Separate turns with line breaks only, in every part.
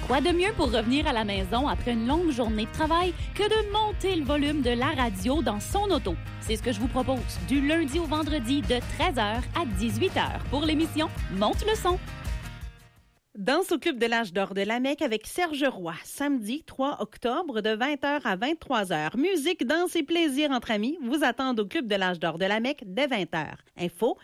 Quoi de mieux pour revenir à la maison après une longue journée de travail que de monter le volume de la radio dans son auto? C'est ce que je vous propose du lundi au vendredi de 13h à 18h pour l'émission Monte le son.
Danse au Club de l'Âge d'Or de Lamec avec Serge Roy, samedi 3 octobre de 20h à 23h. Musique, danse et plaisir entre amis vous attendent au Club de l'Âge d'Or de Lamec dès 20h. Info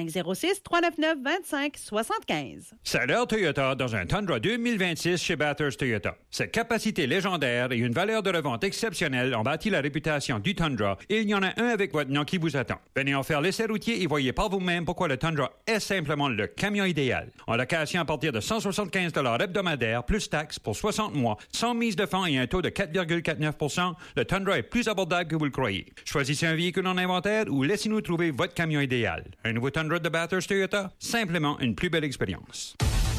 506-399-2575.
C'est l'heure Toyota dans un Tundra 2026 chez Bathurst Toyota. Cette capacité légendaire et une valeur de revente exceptionnelle ont bâti la réputation du Tundra et il y en a un avec votre nom qui vous attend. Venez en faire l'essai routier et voyez par vous-même pourquoi le Tundra est simplement le camion idéal. En location à partir de 175 $ hebdomadaires plus taxes pour 60 mois, sans mise de fonds et un taux de 4,49 %, le Tundra est plus abordable que vous le croyez. Choisissez un véhicule en inventaire ou laissez-nous trouver votre camion idéal. Un nouveau Tundra de Bathurst Toyota, simplement une plus belle expérience.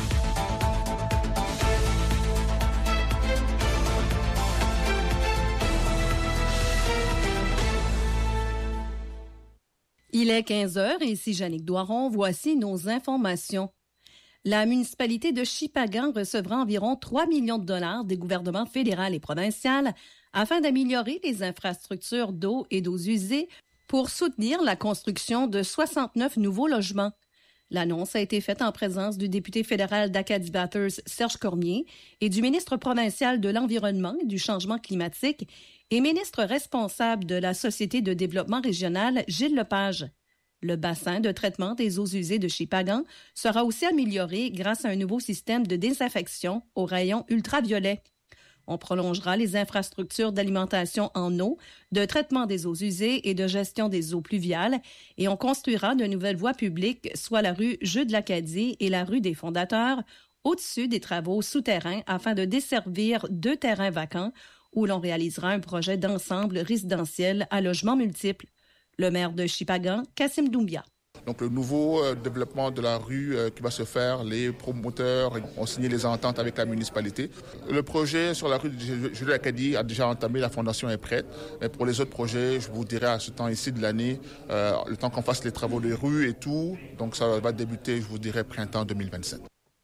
Il est 15h et ici Jannick Doiron, voici nos informations. La municipalité de Shippagan recevra environ 3 millions de dollars des gouvernements fédéral et provincial afin d'améliorer les infrastructures d'eau et d'eaux usées pour soutenir la construction de 69 nouveaux logements. L'annonce a été faite en présence du député fédéral d'Acadie-Bathurst, Serge Cormier, et du ministre provincial de l'Environnement et du Changement climatique et ministre responsable de la Société de développement régional, Gilles Lepage. Le bassin de traitement des eaux usées de Shippagan sera aussi amélioré grâce à un nouveau système de désinfection aux rayons ultraviolets. On prolongera les infrastructures d'alimentation en eau, de traitement des eaux usées et de gestion des eaux pluviales et on construira de nouvelles voies publiques, soit la rue Jeux de l'Acadie et la rue des Fondateurs, au-dessus des travaux souterrains afin de desservir 2 terrains vacants où l'on réalisera un projet d'ensemble résidentiel à logements multiples. Le maire de Shippagan, Kassim Doumbia.
Donc le nouveau développement de la rue qui va se faire, les promoteurs ont signé les ententes avec la municipalité. Le projet sur la rue de Jeux de l'Acadie a déjà entamé, la fondation est prête. Mais pour les autres projets, je vous dirai à ce temps ici de l'année, le temps qu'on fasse les travaux des rues et tout, donc ça va débuter, je vous dirai, printemps 2027.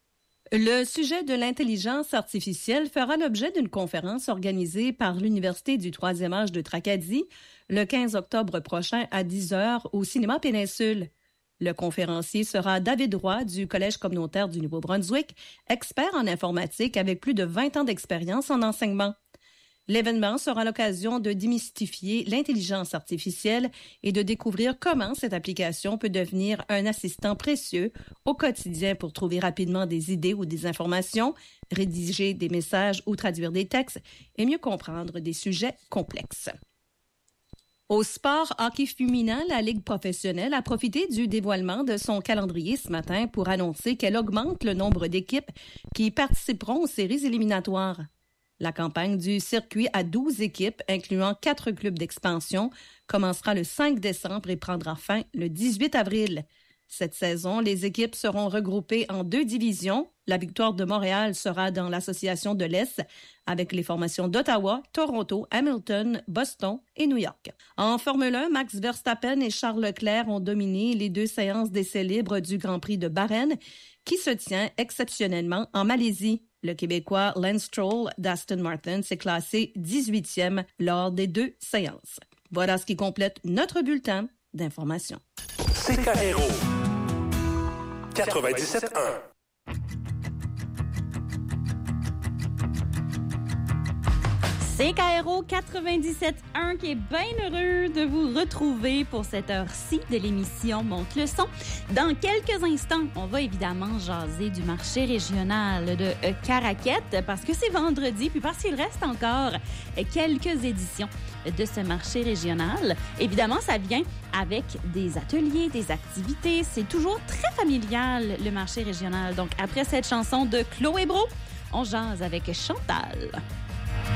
Le sujet de l'intelligence artificielle fera l'objet d'une conférence organisée par l'Université du 3e âge de Tracadie le 15 octobre prochain à 10h au Cinéma Péninsule. Le conférencier sera David Roy du Collège communautaire du Nouveau-Brunswick, expert en informatique avec plus de 20 ans d'expérience en enseignement. L'événement sera l'occasion de démystifier l'intelligence artificielle et de découvrir comment cette application peut devenir un assistant précieux au quotidien pour trouver rapidement des idées ou des informations, rédiger des messages ou traduire des textes et mieux comprendre des sujets complexes. Au sport hockey féminin, la Ligue professionnelle a profité du dévoilement de son calendrier ce matin pour annoncer qu'elle augmente le nombre d'équipes qui participeront aux séries éliminatoires. La campagne du circuit à 12 équipes, incluant 4 clubs d'expansion, commencera le 5 décembre et prendra fin le 18 avril. Cette saison, les équipes seront regroupées en 2 divisions. La Victoire de Montréal sera dans l'Association de l'Est avec les formations d'Ottawa, Toronto, Hamilton, Boston et New York. En Formule 1, Max Verstappen et Charles Leclerc ont dominé les 2 séances d'essais libres du Grand Prix de Bahreïn qui se tient exceptionnellement en Malaisie. Le Québécois Lance Stroll d'Aston Martin s'est classé 18e lors des 2 séances. Voilà ce qui complète notre bulletin d'information.
CKRO 97.1.
CKRO 97.1 qui est bien heureux de vous retrouver pour cette heure-ci de l'émission Monte le son. Dans quelques instants, on va évidemment jaser du marché régional de Caraquette parce que c'est vendredi puis parce qu'il reste encore quelques éditions de ce marché régional. Évidemment, ça vient avec des ateliers, des activités. C'est toujours très familial, le marché régional. Donc, après cette chanson de Chloé Brault, on jase avec Chantal.